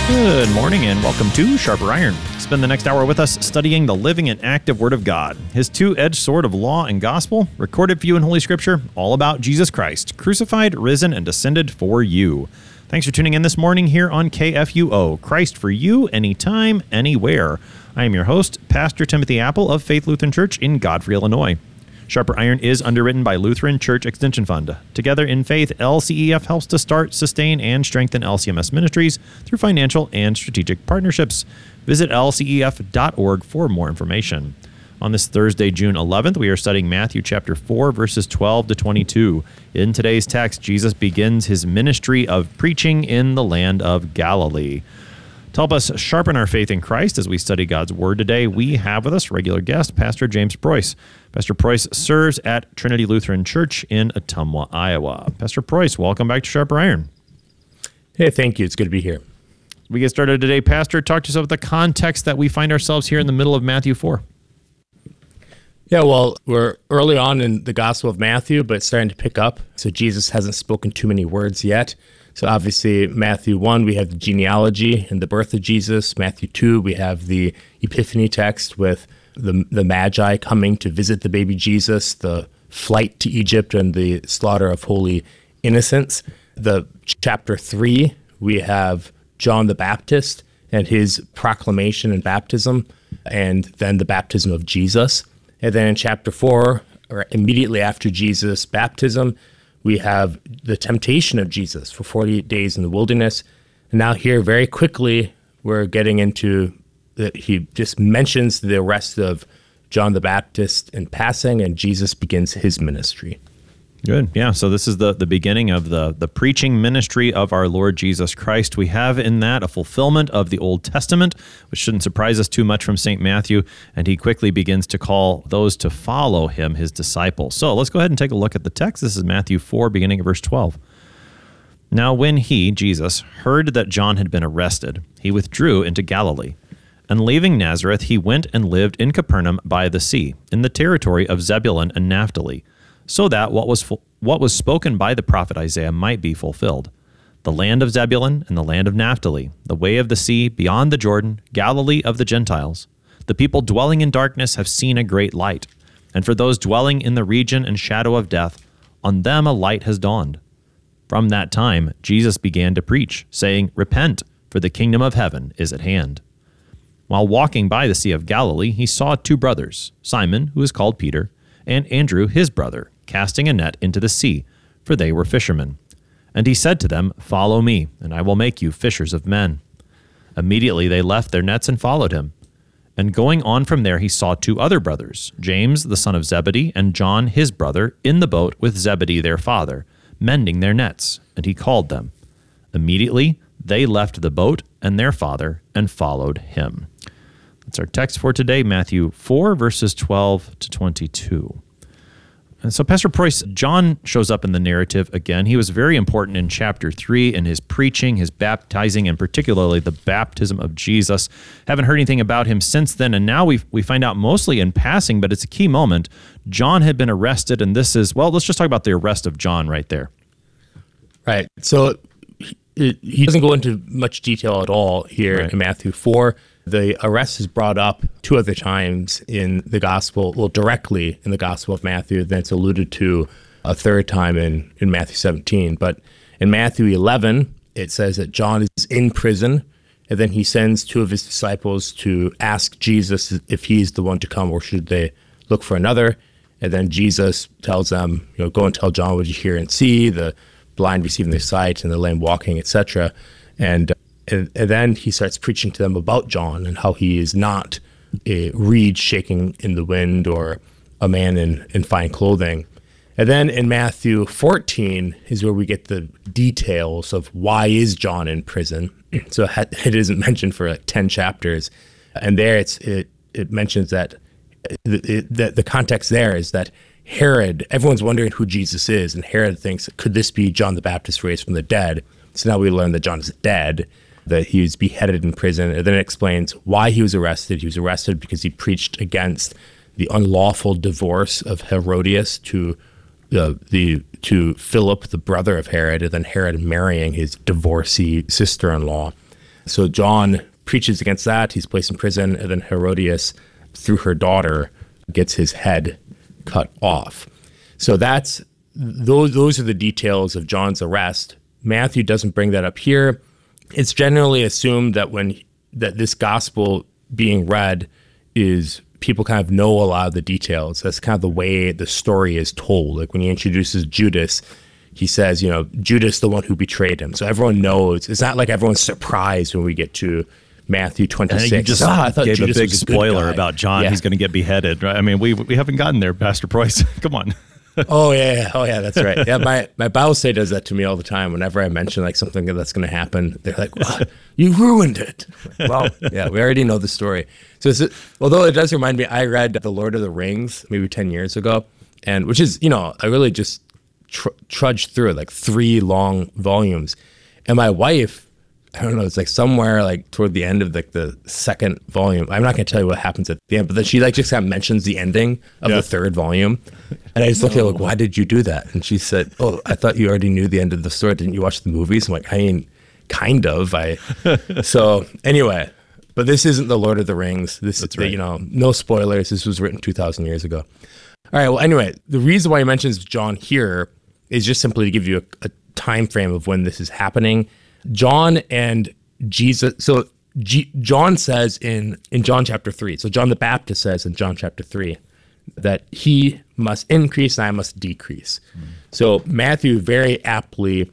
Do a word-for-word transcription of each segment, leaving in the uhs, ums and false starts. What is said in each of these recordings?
Good morning and welcome to Sharper Iron. Spend the next hour with us studying the living and active Word of God, His two-edged sword of law and gospel, recorded for you in Holy Scripture, all about Jesus Christ, crucified, risen, and ascended for you. Thanks for tuning in this morning here on K F U O, Christ for you, anytime, anywhere. I am your host, Pastor Timothy Apple of Faith Lutheran Church in Godfrey, Illinois. Sharper Iron is underwritten by Lutheran Church Extension Fund. Together in faith, L C E F helps to start, sustain, and strengthen L C M S ministries through financial and strategic partnerships. Visit L C E F dot org for more information. On this Thursday, June eleventh, we are studying Matthew chapter four, verses twelve to twenty-two. In today's text, Jesus begins his ministry of preaching in the land of Galilee. To help us sharpen our faith in Christ as we study God's Word today, we have with us regular guest, Pastor James Preuss. Pastor Preuss serves at Trinity Lutheran Church in Ottumwa, Iowa. Pastor Preuss, welcome back to Sharper Iron. Hey, thank you. It's good to be here. We get started today, Pastor. Talk to us about the context that we find ourselves here in the middle of Matthew four. Yeah, well, we're early on in the Gospel of Matthew, but it's starting to pick up. So Jesus hasn't spoken too many words yet. So obviously, Matthew one, we have the genealogy and the birth of Jesus. Matthew two, we have the Epiphany text with the the Magi coming to visit the baby Jesus, the flight to Egypt, and the slaughter of holy innocents. The chapter three, we have John the Baptist and his proclamation and baptism, and then the baptism of Jesus. And then in chapter four, or immediately after Jesus' baptism, we have the temptation of Jesus for forty-eight days in the wilderness. And now here, very quickly, we're getting into, the, he just mentions the arrest of John the Baptist in passing, and Jesus begins his ministry. Good. Yeah, so this is the, the beginning of the, the preaching ministry of our Lord Jesus Christ. We have in that a fulfillment of the Old Testament, which shouldn't surprise us too much from Saint Matthew, and he quickly begins to call those to follow him, his disciples. So let's go ahead and take a look at the text. This is Matthew four, beginning at verse twelve. Now when he, Jesus, heard that John had been arrested, he withdrew into Galilee. And leaving Nazareth, he went and lived in Capernaum by the sea, in the territory of Zebulun and Naphtali, so that what was fu- what was spoken by the prophet Isaiah might be fulfilled. The land of Zebulun and the land of Naphtali, the way of the sea beyond the Jordan, Galilee of the Gentiles. The people dwelling in darkness have seen a great light, and for those dwelling in the region and shadow of death, on them a light has dawned. From that time, Jesus began to preach, saying, Repent, for the kingdom of heaven is at hand. While walking by the Sea of Galilee, he saw two brothers, Simon, who is called Peter, and Andrew, his brother, casting a net into the sea, for they were fishermen. And he said to them, Follow me, and I will make you fishers of men. Immediately they left their nets and followed him. And going on from there, he saw two other brothers, James, the son of Zebedee, and John, his brother, in the boat with Zebedee their father, mending their nets, and he called them. Immediately they left the boat and their father and followed him. That's our text for today, Matthew four, verses twelve to twenty-two. And so Pastor Preuss, John shows up in the narrative again. He was very important in chapter three in his preaching, his baptizing, and particularly the baptism of Jesus. Haven't heard anything about him since then, and now we we find out mostly in passing, but it's a key moment. John had been arrested, and this is, well, let's just talk about the arrest of John right there. Right. So he, he doesn't go into much detail at all here right. in Matthew four. The arrest is brought up two other times in the gospel, well, directly in the Gospel of Matthew, then it's alluded to a third time in, in Matthew seventeen. But in Matthew eleven, it says that John is in prison, and then he sends two of his disciples to ask Jesus if he's the one to come, or should they look for another. And then Jesus tells them, you know, go and tell John what you hear and see, the blind receiving their sight, and the lame walking, et cetera. And And, and then he starts preaching to them about John and how he is not a reed shaking in the wind or a man in, in fine clothing. And then in Matthew fourteen is where we get the details of why is John in prison. So it isn't mentioned for like ten chapters. And there it's, it, it mentions that it, the, the context there is that Herod, everyone's wondering who Jesus is, and Herod thinks, could this be John the Baptist raised from the dead? So now we learn that John is dead, that he was beheaded in prison. And then it explains why he was arrested. He was arrested because he preached against the unlawful divorce of Herodias to uh, the to Philip, the brother of Herod, and then Herod marrying his divorcee sister-in-law. So John preaches against that. He's placed in prison, and then Herodias, through her daughter, gets his head cut off. So that's those those are the details of John's arrest. Matthew doesn't bring that up here. It's generally assumed that when that this gospel being read is people kind of know a lot of the details. That's kind of the way the story is told. Like when he introduces Judas, he says, you know, Judas, the one who betrayed him. So everyone knows. It's not like everyone's surprised when we get to Matthew twenty-six. And you just oh, I thought gave Judas a big was a spoiler guy. about John. Yeah. He's going to get beheaded, right? I mean, we we haven't gotten there, Pastor Preuss. Come on. Oh yeah, yeah, oh yeah, that's right. Yeah, my my Bible study does that to me all the time. Whenever I mention like something that's going to happen, they're like, well, "You ruined it." Well, yeah, we already know the story. So, it's, although it does remind me, I read The Lord of the Rings maybe ten years ago, and which is, you know, I really just tr- trudged through it, like three long volumes, and my wife, I don't know, it's like somewhere like toward the end of like the second volume. I'm not going to tell you what happens at the end, but then she like just kind of mentions the ending of Yeah. the third volume. And I just looked at her like, why did you do that? And she said, oh, I thought you already knew the end of the story. Didn't you watch the movies? I'm like, I mean, kind of. I So anyway, but this isn't the Lord of the Rings. This That's is, right. you know, no spoilers. This was written two thousand years ago. All right. Well, anyway, the reason why he mentions John here is just simply to give you a, a time frame of when this is happening. John and Jesus. So G, John says in, in John chapter three. So John the Baptist says in John chapter three that he must increase and I must decrease. Mm. So Matthew very aptly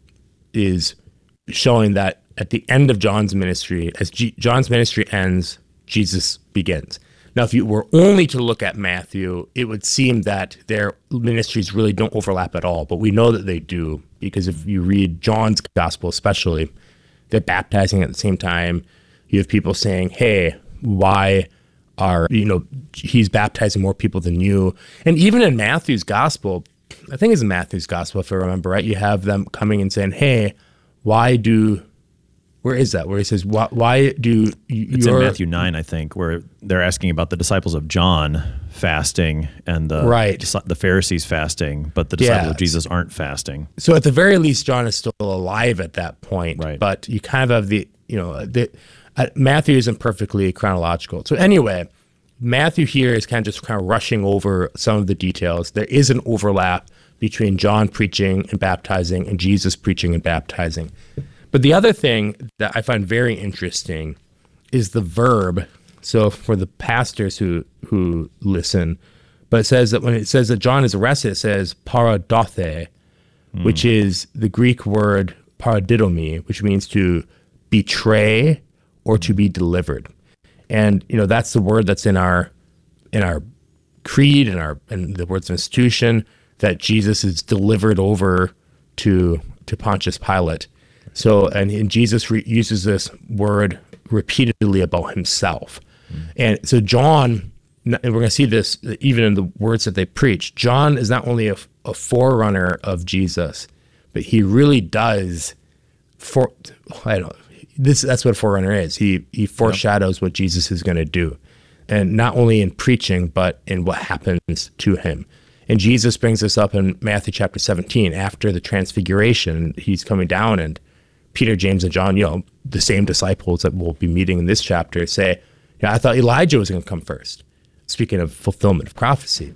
is showing that at the end of John's ministry, as G, John's ministry ends, Jesus begins. Now, if you were only to look at Matthew, it would seem that their ministries really don't overlap at all. But we know that they do, because if you read John's gospel especially, they're baptizing at the same time. You have people saying, hey, why are, you know, he's baptizing more people than you. And even in Matthew's gospel, I think it's in Matthew's gospel, if I remember right, you have them coming and saying, hey, why do, where is that? Where he says, why, why do you, It's in Matthew nine, I think, where they're asking about the disciples of John fasting and the, Right. the Pharisees fasting, but the disciples Yeah. of Jesus aren't fasting. So at the very least, John is still alive at that point. Right. But you kind of have the, you know, the, uh, Matthew isn't perfectly chronological. So anyway, Matthew here is kind of just kind of rushing over some of the details. There is an overlap between John preaching and baptizing and Jesus preaching and baptizing. But the other thing that I find very interesting is the verb. So for the pastors who who listen, but it says that when it says that John is arrested, it says paradothe, mm. which is the Greek word paradidomi, which means to betray or to be delivered. And you know that's the word that's in our in our creed and our and the words of institution, that Jesus is delivered over to to Pontius Pilate. So, and, and Jesus re- uses this word repeatedly about himself. Mm. And so John, and we're going to see this even in the words that they preach, John is not only a, a forerunner of Jesus, but he really does, for I don't this that's what a forerunner is. He, he foreshadows yep. what Jesus is going to do. And not only in preaching, but in what happens to him. And Jesus brings this up in Matthew chapter seventeen, after the transfiguration. He's coming down, and Peter, James, and John, you know, the same disciples that we'll be meeting in this chapter, say, yeah, I thought Elijah was going to come first. Speaking of fulfillment of prophecy.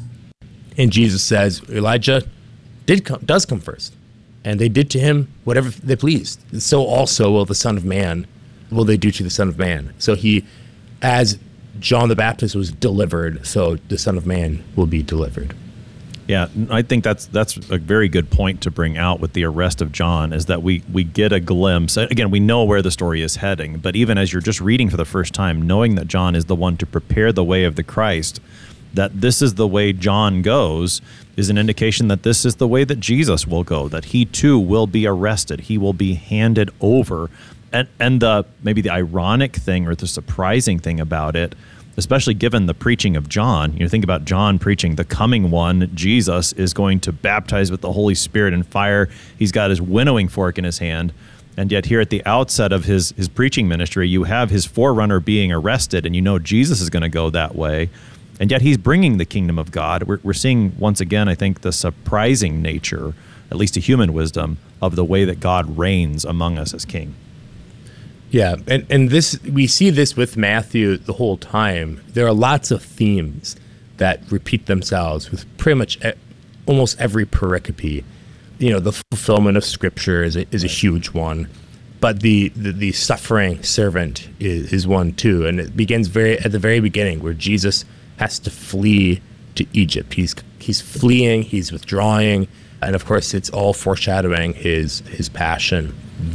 And Jesus says, Elijah did come, does come first. And they did to him whatever they pleased. So also will the Son of Man, will they do to the Son of Man. So he, as John the Baptist was delivered, so the Son of Man will be delivered. Yeah, I think that's that's a very good point to bring out with the arrest of John, is that we we get a glimpse. Again, we know where the story is heading, but even as you're just reading for the first time, knowing that John is the one to prepare the way of the Christ, that this is the way John goes, is an indication that this is the way that Jesus will go, that he too will be arrested. He will be handed over. And and the maybe the ironic thing or the surprising thing about it, especially given the preaching of John, you know, think about John preaching the coming one. Jesus is going to baptize with the Holy Spirit and fire. He's got his winnowing fork in his hand. And yet here at the outset of his, his preaching ministry, you have his forerunner being arrested, and you know Jesus is going to go that way. And yet he's bringing the kingdom of God. We're, we're seeing, once again, I think, the surprising nature, at least to human wisdom, of the way that God reigns among us as king. Yeah, and, and this we see this with Matthew the whole time. There are lots of themes that repeat themselves with pretty much e- almost every pericope. You know, the fulfillment of Scripture is a, is a huge one, but the, the, the suffering servant is, is one too, and it begins very at the very beginning where Jesus has to flee to Egypt. He's he's fleeing, he's withdrawing, and of course, it's all foreshadowing his his passion.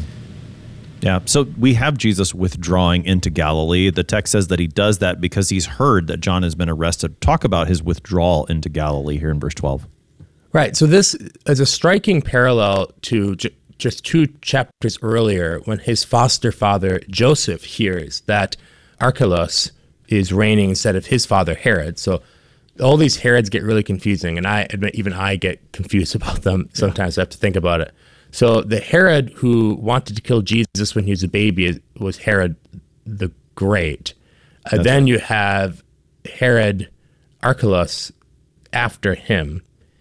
Yeah, so we have Jesus withdrawing into Galilee. The text says that he does that because he's heard that John has been arrested. Talk about his withdrawal into Galilee here in verse twelve. Right, so this is a striking parallel to j- just two chapters earlier when his foster father Joseph hears that Archelaus is reigning instead of his father Herod. So all these Herods get really confusing, and I admit even I get confused about them. Sometimes I have to think about it. So the Herod who wanted to kill Jesus when he was a baby was Herod the Great. Uh, then right. You have Herod Archelaus after him.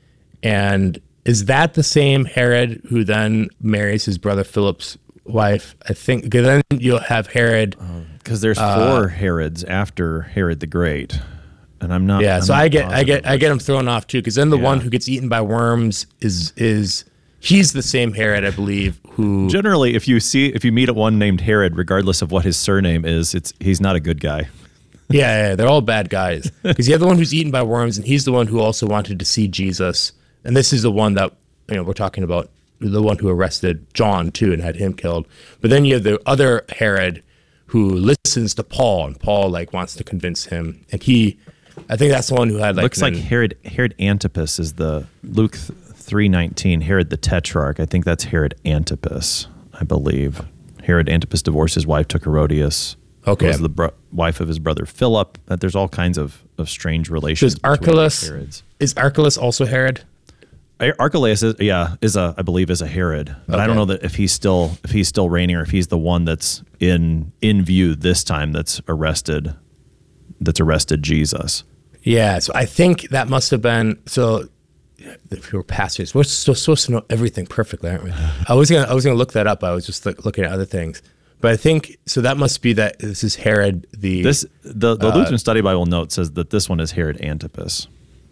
And is that the same Herod who then marries his brother Philip's wife? I think then you'll have Herod. Because um, there's four uh, Herods after Herod the Great. And I'm not. Yeah, I'm so not I get I get I get him thrown off too, because then the yeah. one who gets eaten by worms is is he's the same Herod, I believe, who generally if you see if you meet one named Herod, regardless of what his surname is, it's he's not a good guy. yeah, yeah, they're all bad guys. Because you have the one who's eaten by worms, and he's the one who also wanted to see Jesus. And this is the one that you know we're talking about, the one who arrested John too and had him killed. But then you have the other Herod who listens to Paul, and Paul like wants to convince him, and he. I think that's the one who had like looks an, like Herod Herod Antipas is the Luke three nineteen Herod the Tetrarch. I think that's Herod Antipas, I believe. Herod Antipas divorced his wife, took Herodias. Okay, who was the bro- wife of his brother Philip. That there's all kinds of, of strange relations. So is Archelaus is Archelaus also Herod? Archelaus is yeah is a I believe is a Herod, but okay. I don't know that if he's still if he's still reigning or if he's the one that's in in view this time that's arrested. That's arrested Jesus. Yeah, so I think that must have been so. If we were pastors, we're so, supposed to know everything perfectly, aren't we? I was gonna, I was gonna look that up. I was just like, looking at other things, but I think so. That must be that this is Herod the. This the the uh, Lutheran Study Bible note says that this one is Herod Antipas.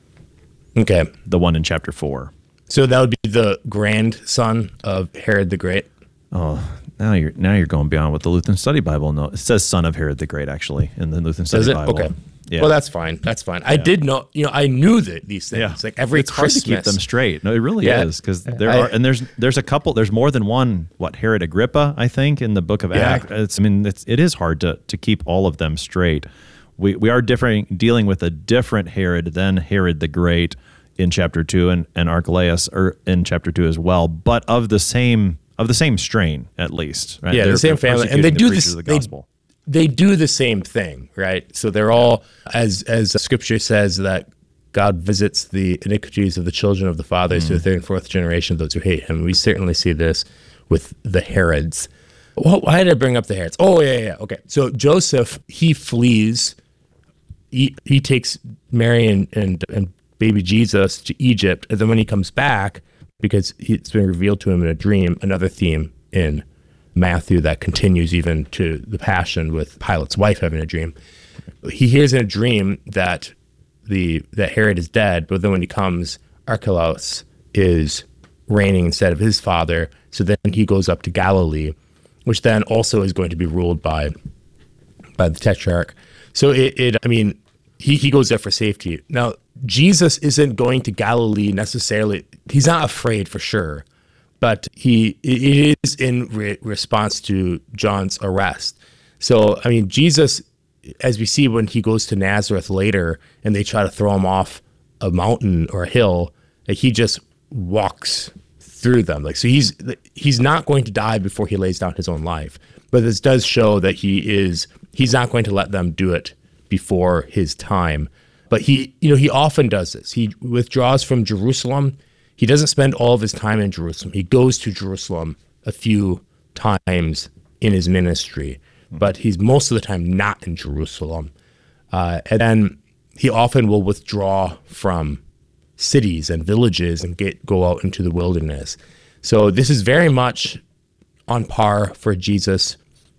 Okay, the one in chapter four. So that would be the grandson of Herod the Great. Oh. Now you're now you're going beyond what the Lutheran Study Bible knows. It says son of Herod the Great, actually, in the Lutheran Study Does it? Bible. Okay. Yeah. Well, that's fine. That's fine. Yeah. I did know, you know, I knew that these things. Yeah. Like every it's Christmas. hard to keep them straight. No, it really yeah. is, because there I, are, and there's there's a couple. There's more than one. What Herod Agrippa, I think, in the Book of yeah. Acts. It's, I mean, it's it is hard to to keep all of them straight. We we are different, dealing with a different Herod than Herod the Great in chapter two, and and Archelaus are in chapter two as well, but of the same. Of the same strain, at least, right? Yeah, they're, the same family, and they do the this. The they, they do the same thing, right? So they're all, as as Scripture says, that God visits the iniquities of the children of the fathers mm. to the third and fourth generation of those who hate Him. We certainly see this with the Herods. Well, why did I bring up the Herods? Oh, yeah, yeah, okay. So Joseph, he flees. He he takes Mary and and, and baby Jesus to Egypt, and then when he comes back. Because it's been revealed to him in a dream, another theme in Matthew that continues even to the Passion with Pilate's wife having a dream. He hears in a dream that the that Herod is dead, but then when he comes, Archelaus is reigning instead of his father. So then he goes up to Galilee, which then also is going to be ruled by by the Tetrarch. So it, it I mean, he, he goes there for safety. Now, Jesus isn't going to Galilee necessarily. He's not afraid for sure, but he it is in re- response to John's arrest. So, I mean, Jesus, as we see when he goes to Nazareth later and they try to throw him off a mountain or a hill, like he just walks through them. Like, so he's he's not going to die before he lays down his own life. But this does show that he is he's not going to let them do it before his time. But he, you know, he often does this. He withdraws from Jerusalem. He doesn't spend all of his time in Jerusalem. He goes to Jerusalem a few times in his ministry, but he's most of the time not in Jerusalem. Uh, and then he often will withdraw from cities and villages and get go out into the wilderness. So this is very much on par for Jesus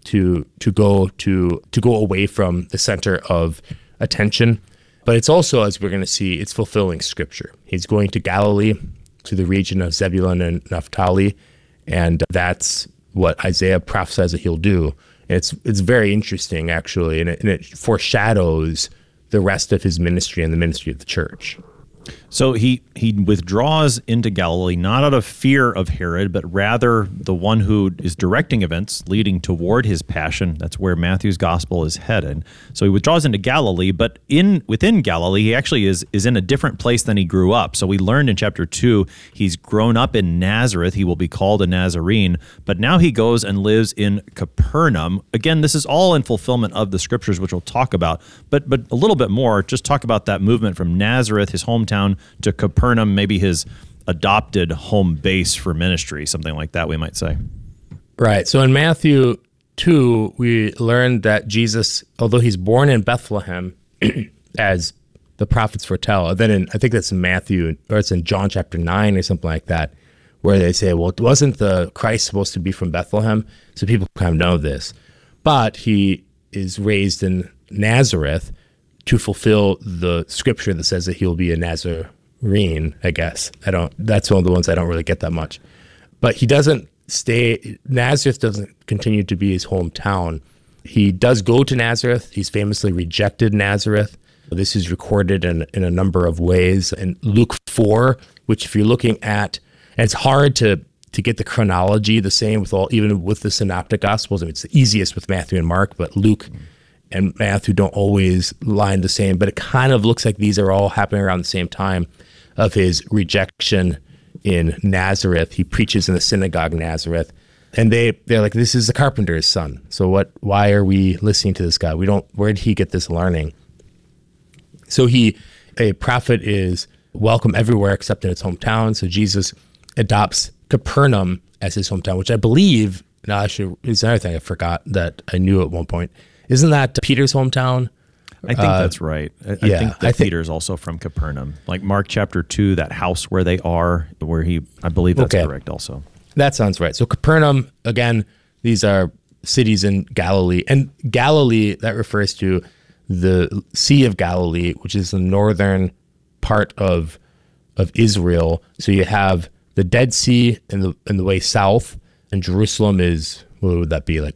to to go to to go away from the center of attention. But it's also, as we're going to see, it's fulfilling Scripture. He's going to Galilee, to the region of Zebulun and Naphtali, and that's what Isaiah prophesies that he'll do. It's it's very interesting, actually, and it, and it foreshadows the rest of his ministry and the ministry of the church. So he, he withdraws into Galilee, not out of fear of Herod, but rather the one who is directing events leading toward his passion. That's where Matthew's gospel is headed. So he withdraws into Galilee, but in within Galilee, he actually is, is in a different place than he grew up. So we learned in chapter two, he's grown up in Nazareth. He will be called a Nazarene, but now he goes and lives in Capernaum. Again, this is all in fulfillment of the scriptures, which we'll talk about, but, but a little bit more, just talk about that movement from Nazareth, his hometown, to Capernaum, maybe his adopted home base for ministry, something like that, we might say. Right. So in Matthew two, we learned that Jesus, although he's born in Bethlehem, as the prophets foretell, then in, I think that's in Matthew, or it's in John chapter nine or something like that, where they say, well, wasn't the Christ supposed to be from Bethlehem? So people kind of know this. But he is raised in Nazareth to fulfill the scripture that says that he'll be a Nazarene, I guess. I don't, that's one of the ones I don't really get that much. But he doesn't stay, Nazareth doesn't continue to be his hometown. He does go to Nazareth. He's famously rejected Nazareth. This is recorded in, in a number of ways. In Luke four, which if you're looking at, and it's hard to, to get the chronology the same with all, even with the synoptic gospels. I mean, it's the easiest with Matthew and Mark, but Luke and Matthew don't always line the same, but it kind of looks like these are all happening around the same time of his rejection in Nazareth. He preaches in the synagogue in Nazareth, and they, they're like, this is the carpenter's son. So what, why are we listening to this guy? We don't, where did he get this learning? So he, a prophet is welcome everywhere except in his hometown. So Jesus adopts Capernaum as his hometown, which I believe, now actually, is another thing I forgot that I knew at one point. Isn't that Peter's hometown? I think uh, that's right. I, yeah, I think that I think, Peter's also from Capernaum. Like Mark chapter two, that house where they are, where he, I believe that's okay. correct also. That sounds right. So Capernaum, again, these are cities in Galilee. And Galilee, that refers to the Sea of Galilee, which is the northern part of of Israel. So you have the Dead Sea in the in the way south, and Jerusalem is, what would that be, like,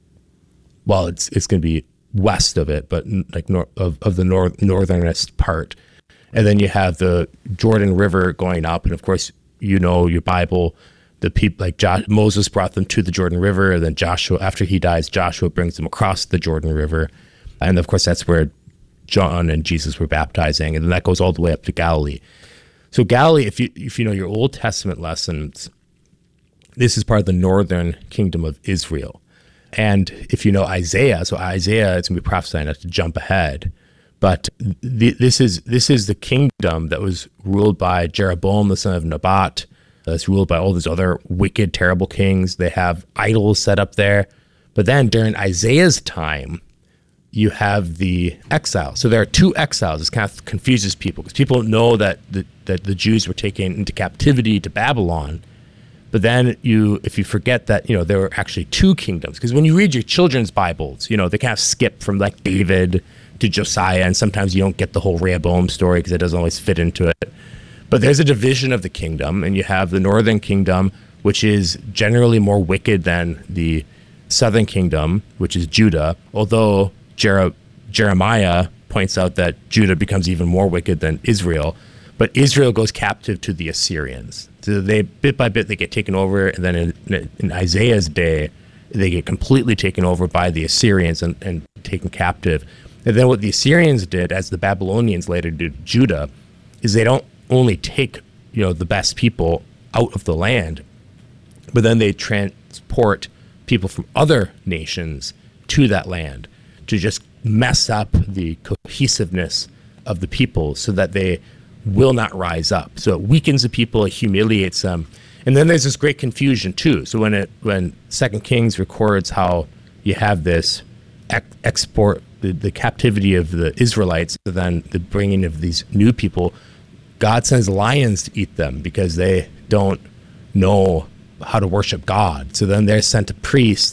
well, it's it's going to be west of it, but like nor- of, of the north northernest part. And then you have the Jordan River going up. And of course, you know, your Bible, the people like jo- Moses brought them to the Jordan River. And then Joshua, after he dies, Joshua brings them across the Jordan River. And of course, that's where John and Jesus were baptizing. And then that goes all the way up to Galilee. So Galilee, if you, if you know your Old Testament lessons, this is part of the northern kingdom of Israel. And if you know Isaiah, so Isaiah is going to be prophesying, not to jump ahead, but th- this is this is the kingdom that was ruled by Jeroboam, the son of Nebat. That's ruled by all these other wicked, terrible kings. They have idols set up there. But then during Isaiah's time, you have the exile. So there are two exiles. This kind of confuses people because people know that the, that the Jews were taken into captivity to Babylon. But then you, if you forget that, you know, there were actually two kingdoms, because when you read your children's Bibles, you know, they kind of skip from like David to Josiah, and sometimes you don't get the whole Rehoboam story because it doesn't always fit into it. But there's a division of the kingdom, and you have the northern kingdom, which is generally more wicked than the southern kingdom, which is Judah, although Jer- Jeremiah points out that Judah becomes even more wicked than Israel. But Israel goes captive to the Assyrians. So they, bit by bit, they get taken over. And then in, in Isaiah's day, they get completely taken over by the Assyrians and, and taken captive. And then what the Assyrians did, as the Babylonians later did to Judah, is they don't only take, you know, the best people out of the land, but then they transport people from other nations to that land to just mess up the cohesiveness of the people so that they will not rise up. So it weakens the people, it humiliates them. And then there's this great confusion too. So when it when Second Kings records how you have this ex- export, the, the captivity of the Israelites, and then the bringing of these new people, God sends lions to eat them because they don't know how to worship God. So then they're sent a priest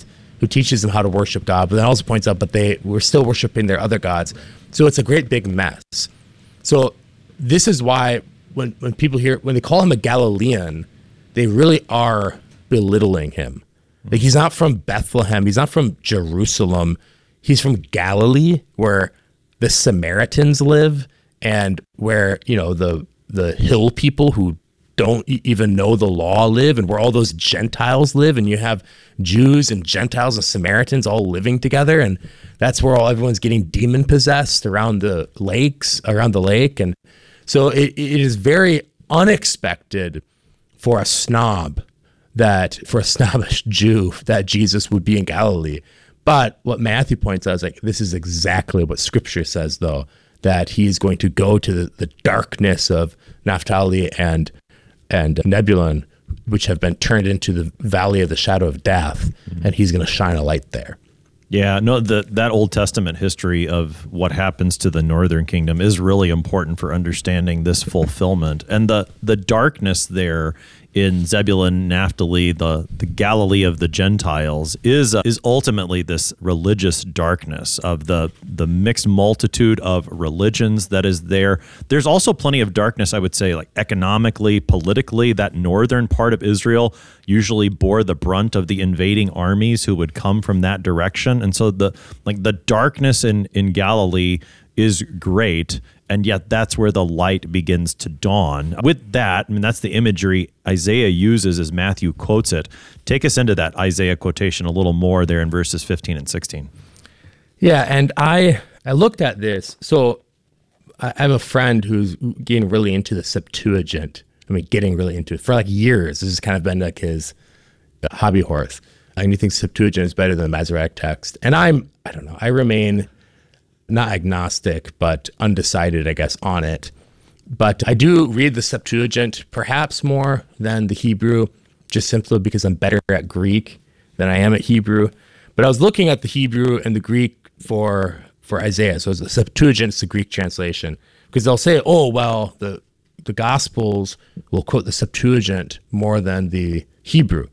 who teaches them how to worship God, but then also points out, but they were still worshiping their other gods. So it's a great big mess. So this is why when, when people hear, when they call him a Galilean, they really are belittling him. Like, he's not from Bethlehem. He's not from Jerusalem. He's from Galilee, where the Samaritans live, and where, you know, the the hill people who don't e- even know the law live, and where all those Gentiles live, and you have Jews and Gentiles and Samaritans all living together, and that's where all everyone's getting demon possessed around the lakes, around the lake. And so it, it is very unexpected for a snob that for a snobbish Jew that Jesus would be in Galilee. But what Matthew points out is like, this is exactly what Scripture says, though, that he's going to go to the, the darkness of Naphtali and and Nebulun, which have been turned into the valley of the shadow of death, mm-hmm. and he's going to shine a light there. Yeah, no, the, that Old Testament history of what happens to the northern kingdom is really important for understanding this fulfillment. And the, the darkness there in Zebulun, Naphtali, the, the Galilee of the Gentiles, is uh, is ultimately this religious darkness of the the mixed multitude of religions that is there. There's also plenty of darkness, I would say, like economically, politically. That northern part of Israel usually bore the brunt of the invading armies who would come from that direction. And so the like the darkness in, in Galilee is great, and yet that's where the light begins to dawn. With that, I mean, that's the imagery Isaiah uses as Matthew quotes it. Take us into that Isaiah quotation a little more there in verses fifteen and sixteen. Yeah, and I I looked at this. So I have a friend who's getting really into the Septuagint. I mean, getting really into it for like years. This has kind of been like his hobby horse. And he thinks Septuagint is better than the Masoretic text. And I'm, I don't know, I remain not agnostic, but undecided, I guess, on it. But I do read the Septuagint perhaps more than the Hebrew, just simply because I'm better at Greek than I am at Hebrew. But I was looking at the Hebrew and the Greek for for Isaiah. So the Septuagint is the Greek translation, because they'll say, oh, well, the the Gospels will quote the Septuagint more than the Hebrew.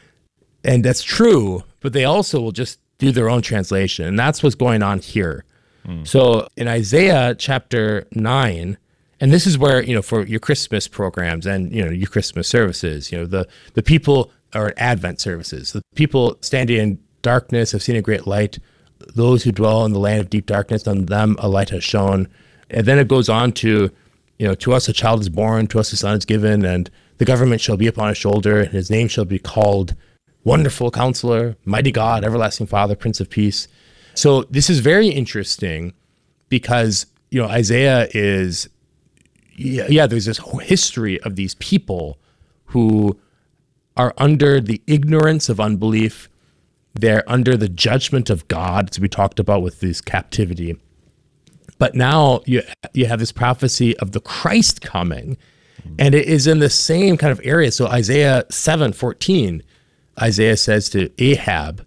And that's true, but they also will just do their own translation. And that's what's going on here. Mm. So in Isaiah chapter nine, and this is where, you know, for your Christmas programs and, you know, your Christmas services, you know, the, the people are Advent services. The people standing in darkness have seen a great light. Those who dwell in the land of deep darkness, on them a light has shone. And then it goes on to, you know, to us a child is born, to us a son is given, and the government shall be upon his shoulder, and his name shall be called Wonderful Counselor, Mighty God, Everlasting Father, Prince of Peace. So this is very interesting because, you know, Isaiah is, yeah, yeah, there's this whole history of these people who are under the ignorance of unbelief. They're under the judgment of God, as we talked about with this captivity. But now you you have this prophecy of the Christ coming, and it is in the same kind of area. So Isaiah seven fourteen, Isaiah says to Ahab,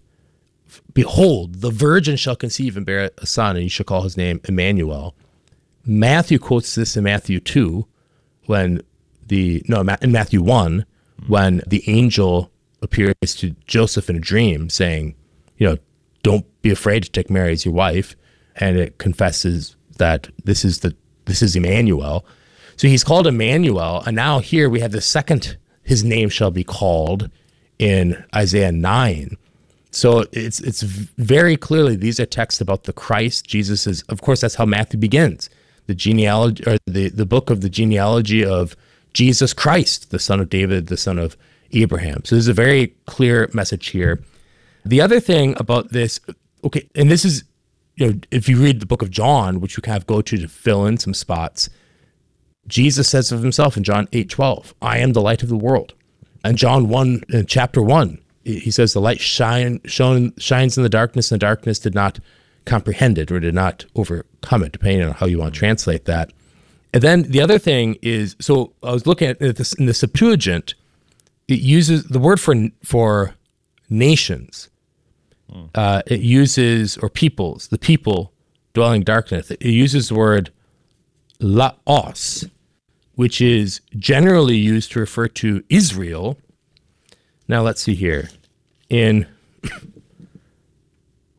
behold, the virgin shall conceive and bear a son, and you shall call his name Emmanuel. Matthew quotes this in Matthew two, when the, no, in Matthew one, when the angel appears to Joseph in a dream saying, you know, don't be afraid to take Mary as your wife. And it confesses that this is the, this is Emmanuel. So he's called Emmanuel. And now here we have the second, his name shall be called in Isaiah nine. So it's it's very clearly, these are texts about the Christ. Jesus is, of course, that's how Matthew begins. The genealogy, or the, the book of the genealogy of Jesus Christ, the son of David, the son of Abraham. So there's a very clear message here. The other thing about this, okay, and this is, you know, if you read the book of John, which we kind of go to to fill in some spots, Jesus says of himself in John eight twelve, I am the light of the world. And John one, in chapter one, he says the light shine, shone, shines in the darkness, and the darkness did not comprehend it or did not overcome it, depending on how you want to translate that. And then the other thing is, so I was looking at this in the Septuagint, it uses the word for for nations. Hmm. Uh, it uses, or peoples, the people dwelling in darkness. It uses the word laos, which is generally used to refer to Israel. Now let's see here. In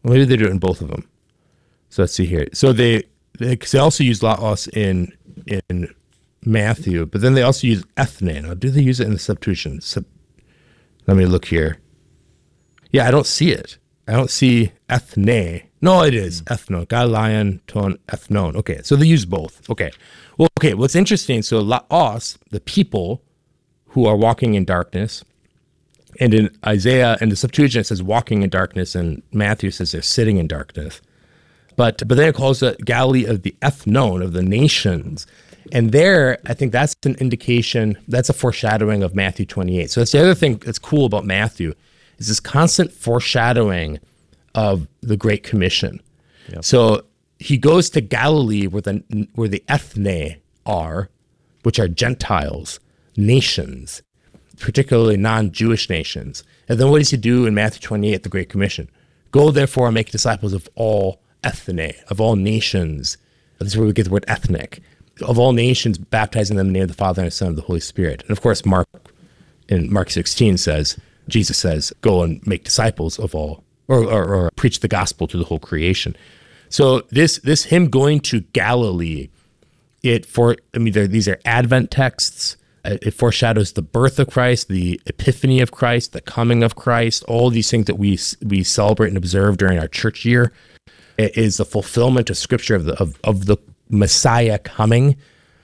Well, maybe they do it in both of them. So let's see here. So they they, they also use laos in in Matthew, but then they also use ethne. Now, do they use it in the Septuagint? Sub, let me look here. Yeah, I don't see it. I don't see ethne. No, it is mm. ethno. Galilean ton ethnon. Okay, so they use both. Okay. Well, okay, what's interesting, so laos, the people who are walking in darkness, and in Isaiah and the Septuagint it says walking in darkness, and Matthew says they're sitting in darkness. But but then it calls it Galilee of the ethnon, of the nations. And there, I think that's an indication, that's a foreshadowing of Matthew twenty-eight. So that's the other thing that's cool about Matthew, is this constant foreshadowing of the Great Commission. Yep. So he goes to Galilee where the where the ethne are, which are Gentiles, nations, particularly non-Jewish nations. And then what does he do in Matthew twenty-eight, the Great Commission? Go therefore and make disciples of all ethne, of all nations. This is where we get the word ethnic. Of all nations, baptizing them in the name of the Father and the Son and the Holy Spirit. And of course, Mark in Mark sixteen says, Jesus says, go and make disciples of all, or, or, or preach the gospel to the whole creation. So this this him going to Galilee, it for I mean these are Advent texts. It foreshadows the birth of Christ, the epiphany of Christ, the coming of Christ. All these things that we we celebrate and observe during our church year. It is the fulfillment of Scripture of the of, of the Messiah coming.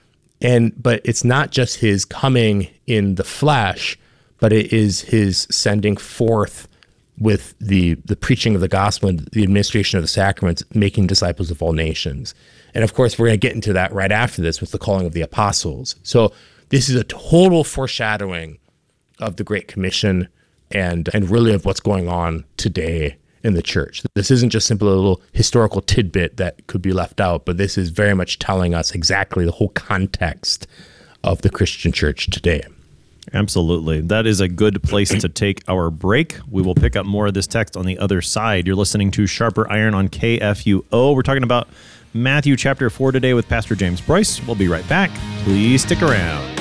And but it's not just his coming in the flesh, but it is his sending forth with the the preaching of the gospel and the administration of the sacraments, making disciples of all nations. And of course, we're going to get into that right after this with the calling of the apostles. So this is a total foreshadowing of the Great Commission and and really of what's going on today in the church. This isn't just simply a little historical tidbit that could be left out, but this is very much telling us exactly the whole context of the Christian church today. Absolutely. That is a good place to take our break. We will pick up more of this text on the other side. You're listening to Sharper Iron on K F U O. We're talking about Matthew chapter four today with Pastor James Bryce. We'll be right back. Please stick around.